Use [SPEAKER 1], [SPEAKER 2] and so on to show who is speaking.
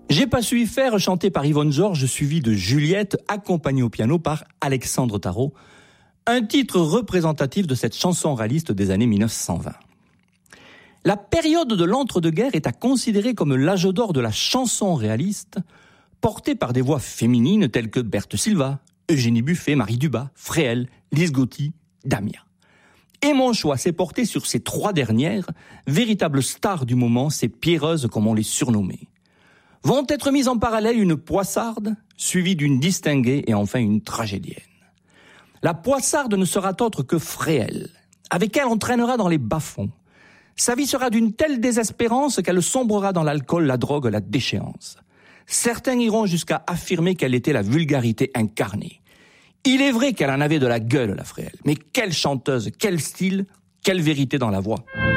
[SPEAKER 1] J'ai pas su y faire, chanté par Yvonne Georges, suivi de Juliette, accompagnée au piano par Alexandre Tarot, un titre représentatif de cette chanson réaliste des années 1920. La période de l'entre-deux-guerres est à considérer comme l'âge d'or de la chanson réaliste, portée par des voix féminines telles que Berthe Silva, Eugénie Buffet, Marie Dubas, Fréhel, Lise Gauthier, Damia. Et mon choix s'est porté sur ces trois dernières, véritables stars du moment, ces pierreuses comme on les surnommait. Vont être mises en parallèle une poissarde, suivie d'une distinguée et enfin une tragédienne. La poissarde ne sera autre que Fréhel. Avec elle, on traînera dans les bas-fonds. Sa vie sera d'une telle désespérance qu'elle sombrera dans l'alcool, la drogue, la déchéance. Certains iront jusqu'à affirmer qu'elle était la vulgarité incarnée. Il est vrai qu'elle en avait de la gueule, la Fréhel. Mais quelle chanteuse, quel style, quelle vérité dans la voix.